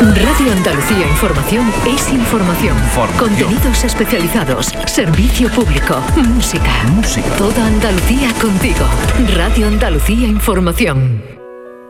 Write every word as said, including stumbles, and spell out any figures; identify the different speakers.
Speaker 1: Radio Andalucía Información es información.
Speaker 2: Formación.
Speaker 1: Contenidos especializados, servicio público, música.
Speaker 2: Música.
Speaker 1: Toda Andalucía contigo. Radio Andalucía Información.